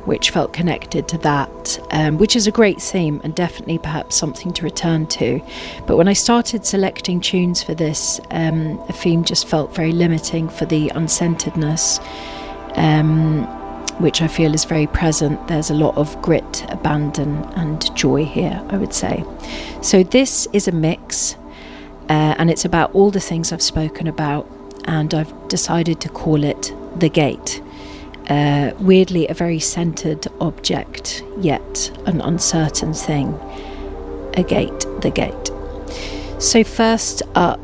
which felt connected to that, which is a great theme and definitely perhaps something to return to. But when I started selecting tunes for this, a theme just felt very limiting for the uncentredness, which I feel is very present. There's a lot of grit, abandon and joy here, I would say. So this is a mix, and it's about all the things I've spoken about, and I've decided to call it The Gate. Weirdly a very centred object, yet an uncertain thing. A gate, the gate. So first up,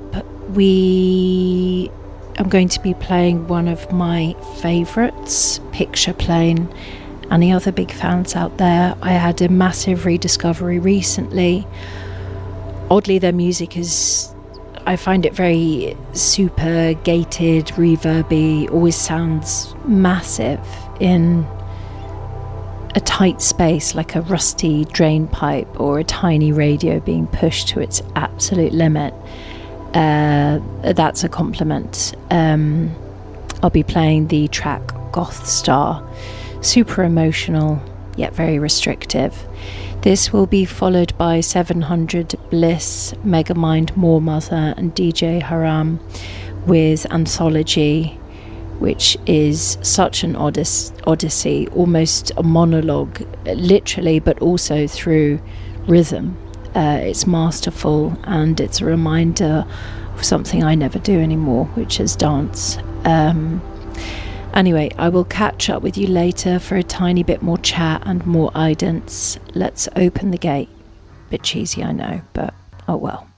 I'm going to be playing one of my favourites, Picture Plane. Any other big fans out there? I had a massive rediscovery recently. Oddly, their music I find it very super gated, reverby, always sounds massive in a tight space, like a rusty drain pipe or a tiny radio being pushed to its absolute limit. That's a compliment. I'll be playing the track Goth Star, super emotional yet very restrictive. This will be followed by 700 Bliss, Megamind, More Mother and DJ Haram with Anthology, which is such an odyssey, almost a monologue, literally, but also through rhythm. It's masterful, and it's a reminder of something I never do anymore, which is dance. Anyway, I will catch up with you later for a tiny bit more chat and more idents. Let's open the gate. Bit cheesy, I know, but oh well.